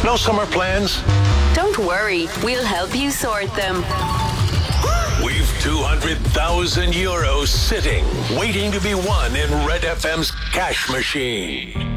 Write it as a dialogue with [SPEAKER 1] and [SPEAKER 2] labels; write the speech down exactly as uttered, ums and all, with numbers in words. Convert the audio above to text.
[SPEAKER 1] No summer plans?
[SPEAKER 2] Don't worry, we'll help you sort them.
[SPEAKER 1] We've two hundred thousand euros sitting, waiting to be won in Red F M's cash machine.